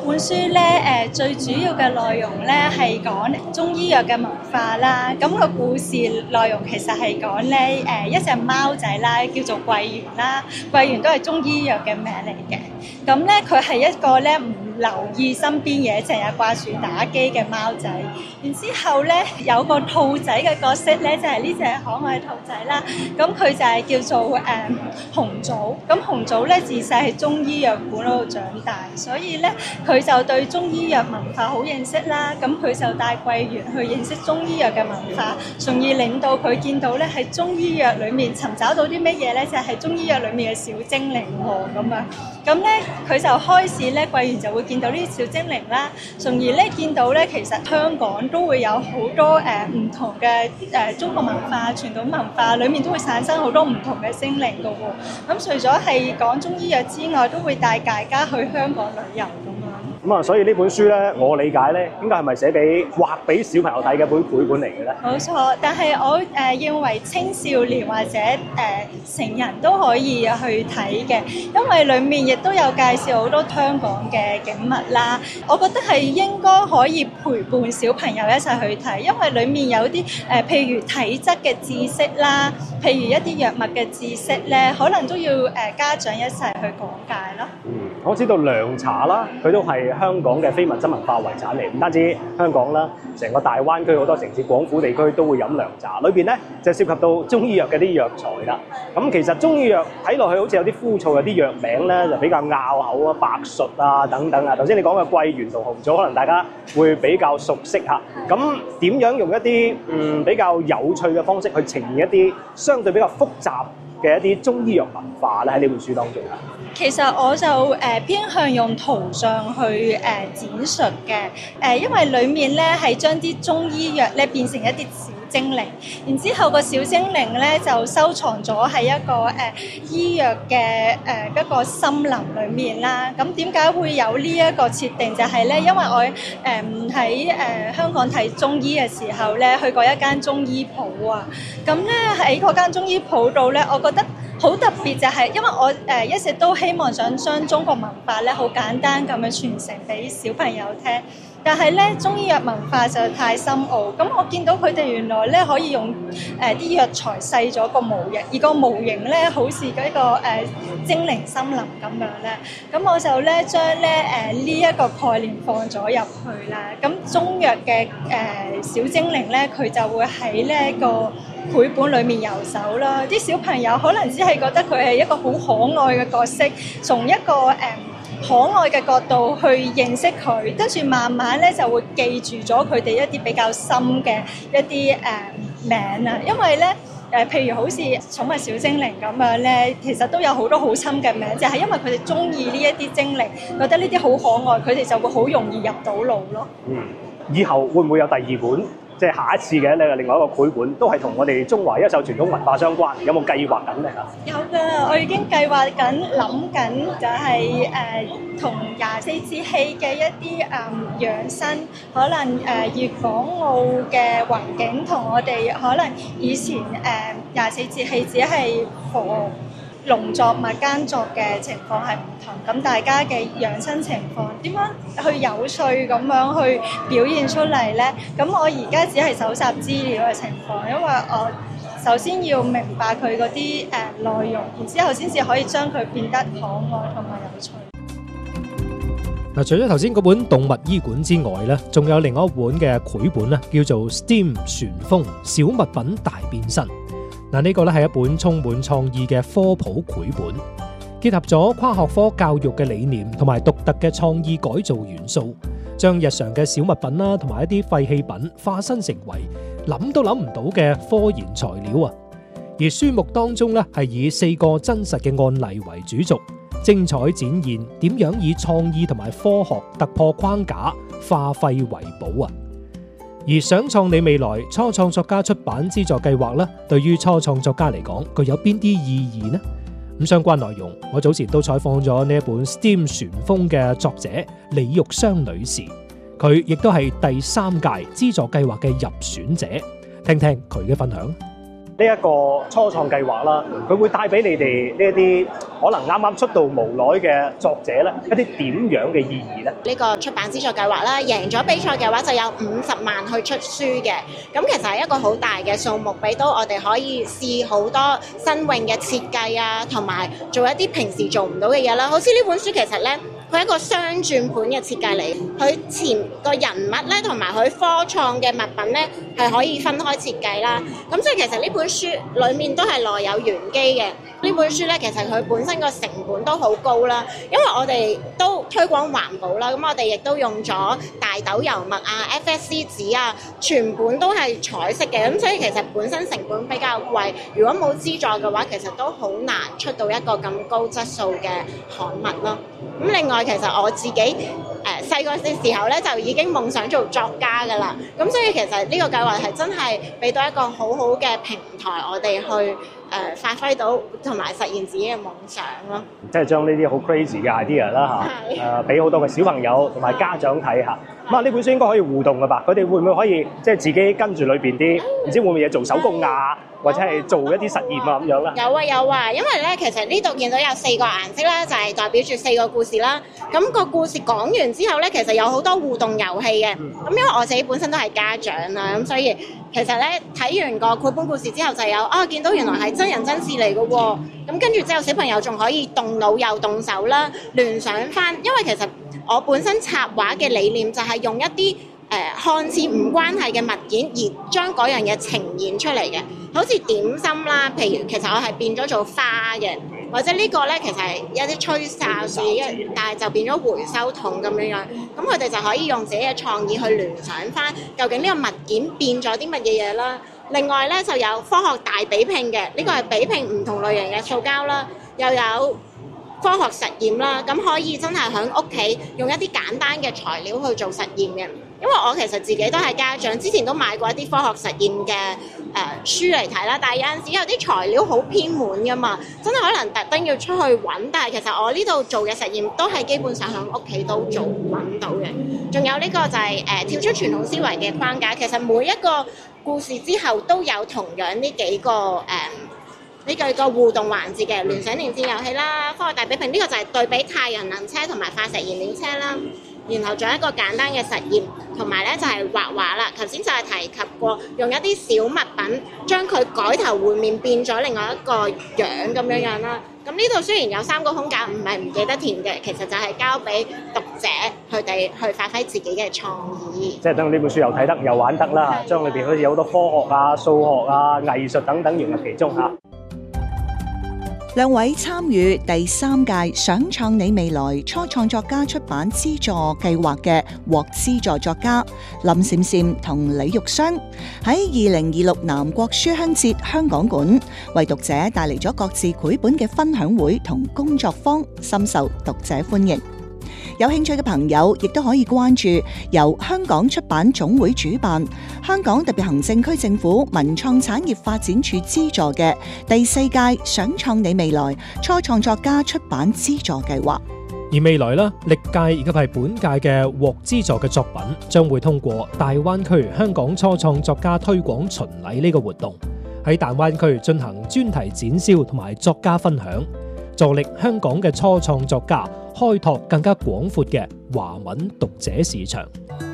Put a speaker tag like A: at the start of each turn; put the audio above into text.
A: 本書咧最主要嘅內容咧係講中醫藥嘅文化啦。咁個故事內容其實係講咧一隻貓仔啦，叫做桂圓啦。桂圓都係中醫藥嘅名嚟嘅。咁咧佢係一個咧唔留意身邊嘢，成日掛住打機嘅貓仔。然之後咧有個兔仔嘅角色咧，就係呢隻可愛兔仔啦。咁佢就係叫做紅棗。咁紅棗咧自細係中醫藥館嗰度長大，所以咧佢就對中醫藥文化好認識啦。咁佢就帶桂圓去認識中醫藥嘅文化，從而令到佢見到咧喺中醫藥裡面尋找到啲乜嘢咧，就係中醫藥裡面嘅小精靈喎咁樣。咁咧佢就開始咧桂圓就會見到呢啲小精靈啦，從而咧見到咧其實香港都會有好多唔同嘅中國文化、傳統文化裡面都會產生好多唔同嘅精靈㗎喎。咁除咗係講中醫藥之外，都會帶大家去香港旅遊咁樣。
B: 咁啊，所以呢本書咧，我理解咧，應該係咪寫俾畫俾小朋友睇嘅本繪本嚟嘅咧？
A: 冇錯，但係我認為青少年或者成人都可以去睇嘅，因為裡面亦都有介紹好多香港嘅景物啦。我覺得係應該可以陪伴小朋友一齊去睇，因為裡面有啲譬如體質嘅知識啦，譬如一啲藥物嘅知識咧，可能都要家長一齊去講解咯。
B: 我知道涼茶啦，佢都係香港嘅非物質文化遺產嚟，唔單止香港啦，成個大灣區好多城市、廣府地區都會飲涼茶。裏邊咧就涉及到中醫藥嘅啲藥材啦。咁其實中醫藥睇落去好似有啲枯燥，有啲藥名咧就比較拗口啊，白術啊等等啊。頭先你講嘅桂圓同紅棗，可能大家會比較熟悉嚇。咁點樣用一啲比較有趣嘅方式去呈現一啲相對比較複雜嘅一啲中醫藥文化咧喺呢本書當中啊？
A: 其實我就偏向用圖像去展述嘅，因為裡面咧係將啲中醫藥咧變成一啲小精靈，然之後個小精靈咧就收藏咗喺一個醫藥嘅一個森林裡面啦。咁點解會有呢一個設定？就係咧，因為我喺香港睇中醫嘅時候咧，去過一間中醫鋪啊。咁咧喺嗰間中醫鋪度咧，我覺得好特別就係，因為我一直都希望想將中國文化咧好簡單咁樣傳承俾小朋友聽，但係咧中醫藥文化就太深奧。咁我見到佢哋原來咧可以用啲藥材細咗個模型，而個模型咧好似一個精靈森林咁樣咧。咁我就咧將咧呢一個概念放咗入去啦。咁中藥嘅小精靈咧，佢就會喺呢一個繪本裡面遊走啦，啲小朋友可能只係覺得佢係一個好可愛嘅角色，從一個可愛嘅角度去認識佢，跟住慢慢咧就會記住咗佢哋一啲比較深嘅一啲名啊，因為咧譬如好似寵物小精靈咁樣咧，其實都有好多好深嘅名，就係因為佢哋中意呢一啲精靈，覺得呢啲好可愛，佢哋就會好容易入到腦咯。
B: 以後會唔會有第二本？即係下一次嘅另外一個繪本，都係同我哋中華優秀傳統文化相關，有冇計劃緊咧嚇？
A: 有㗎，我已經計劃緊、諗緊，就係同24節氣嘅一啲養生，可能粵港澳嘅環境同我哋可能以前24節氣只係農作物耕作嘅情況係唔同，咁大家嘅養生情況點樣去有趣咁樣去表現出嚟呢？咁我而家只係搜集資料嘅情況，因為我首先要明白佢嗰啲內容，然之後先至可以將佢變得可愛同埋有趣。
C: 嗱，除咗頭先嗰本動物醫館之外咧，仲有另外一本嘅繪本咧，叫做 STEAM 旋風小物品大變身。嗱，呢個咧係一本充滿創意嘅科普繪本，結合咗跨學科教育嘅理念同埋獨特嘅創意改造元素，將日常嘅小物品啦同埋一啲廢棄品化身成為諗都諗唔到嘅科研材料啊！而書目當中咧係以4個真實嘅案例為主軸，精彩展現點樣以創意同埋科學突破框架，化廢為寶啊！而想創你未來初創作家出版資助計劃咧，對於初創作家嚟講，具有邊啲意義呢？咁相關內容，我早前都採訪咗呢一本 STEAM 旋風嘅作者李玉湘女士，佢亦都係第3屆資助計劃嘅入選者，聽聽佢嘅分享。
B: 呢一個初創計劃啦，佢會帶俾你哋呢一啲可能啱啱出道無耐嘅作者咧，一啲點樣嘅意義咧？
D: 呢個出版資助計劃啦，贏咗比賽嘅話就有50萬去出書嘅，咁其實係一個好大嘅數目，俾到我哋可以試好多新穎嘅設計啊，同埋做一啲平時做唔到嘅嘢啦。好似呢本書其實咧，佢係一個雙轉盤嘅設計嚟，佢前個人物咧同埋佢科創嘅物品咧係可以分開設計啦。咁所以其實呢本書裡面都係內有玄機嘅。呢本書咧其實佢本身個成本都好高啦，因為我哋都推廣環保啦，咁我哋亦都用咗大豆油墨啊、FSC 紙啊，全本都係彩色嘅，咁所以其實本身成本比較貴。如果冇資助嘅話，其實都好難出到一個咁高質素嘅刊物咯。咁另外其實我自己細個嘅時候咧就已經夢想做作家㗎啦，咁所以其實呢個計劃係真係俾到一個好好嘅平台，我哋去發揮到同埋實現自己嘅夢想咯。
B: 即係將呢啲好 crazy 嘅 idea 啦嚇，俾好多嘅小朋友同埋家長睇下。咁啊，呢本書應該可以互動㗎吧？佢哋會唔會可以即係自己跟住裏邊啲唔知會唔會嘢做手工啊，或者係做一啲實驗啊咁樣啦？
D: 有啊，因為咧其實呢度見到有4個顏色啦，就係代表住4個故事啦。咁個故事講完之後咧，其實有好多互動遊戲嘅。咁因為我自己本身都係家長啦，咁所以其實咧睇完個繪本故事之後就有見到原來係真人真事嚟嘅喎。咁跟住之後小朋友仲可以動腦又動手啦，聯想翻，因為其實我本身插畫嘅理念就係用一啲看似唔關係嘅物件，而將嗰樣嘢呈現出嚟嘅，好似點心啦。譬如其實我係變咗做花嘅，或者呢個咧其實係一啲吹哨嘅，但係就變咗回收桶咁樣樣。咁佢哋就可以用自己嘅創意去聯想翻，究竟呢個物件變咗啲乜嘢嘢啦。另外咧就有科學大比拼嘅，呢個係比拼唔同類型嘅塑膠啦，又有科學實驗啦，咁可以真係喺屋企用一啲簡單嘅材料去做實驗嘅。因為我其實自己都係家長，之前都買過一啲科學實驗嘅書嚟睇啦，但係有陣時有啲材料好偏門㗎嘛，真係可能特登要出去揾。但係其實我呢度做嘅實驗都係基本上喺屋企都做揾到嘅。仲有呢個就係跳出傳統思維嘅框架，其實每一個故事之後都有同樣呢幾個互動環節嘅聯想連線遊戲啦、科學大比拼，呢個就係對比太陽能車同埋化石燃料車啦。然後仲有一個簡單嘅實驗，同埋咧就係畫畫啦。頭先就係提及過，用一啲小物品將佢改頭換面變咗另外一個樣咁樣樣啦。咁呢度雖然有3個空間，唔係唔記得填嘅，其實就係交俾讀者佢哋去發揮自己嘅創意。
B: 即係等呢本書又睇得又玩得啦，將裏邊好似有好多科學啊、數學啊、藝術等等融入其中嚇。
E: 兩位參與第3屆想創你未來初創作家出版資助計劃嘅獲資助作家林閃閃同李玉雙，喺2026南國書香節香港館為讀者帶嚟咗各自繪本嘅分享會同工作坊，深受讀者歡迎。有興趣嘅朋友亦都可以關注由香港出版總會主辦、香港特別行政區政府文創產業發展處資助嘅第4屆想創你未來初創作家出版資助計劃。
C: 而未來啦，歷屆以及係本屆嘅獲資助嘅作品，將會通過大灣區香港初創作家推廣巡禮呢個活動，喺大灣區進行專題展銷同埋作家分享，助力香港嘅初創作家開拓更加廣闊嘅華文讀者市場。